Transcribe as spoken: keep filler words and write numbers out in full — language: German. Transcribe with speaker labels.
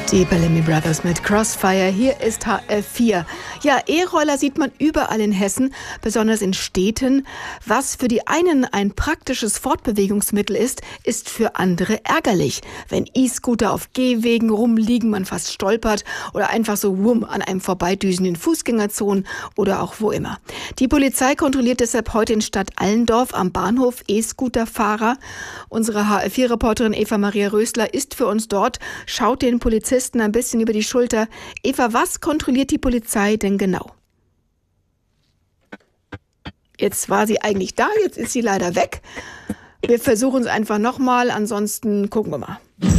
Speaker 1: Die Bellamy Brothers mit Crossfire. Hier ist H F vier. Ja, E-Roller sieht man überall in Hessen, besonders in Städten. Was für die einen ein praktisches Fortbewegungsmittel ist, ist für andere ärgerlich. Wenn E-Scooter auf Gehwegen rumliegen, man fast stolpert oder einfach so wumm an einem vorbeidüsen in Fußgängerzonen oder auch wo immer. Die Polizei kontrolliert deshalb heute in Stadt Allendorf am Bahnhof E-Scooter-Fahrer. Unsere H F vier-Reporterin Eva Maria Rösler ist für uns dort, schaut den Polizisten ein bisschen über die Schulter. Eva, was kontrolliert die Polizei denn genau? Jetzt war sie eigentlich da, jetzt ist sie leider weg. Wir versuchen es einfach nochmal, ansonsten gucken wir mal.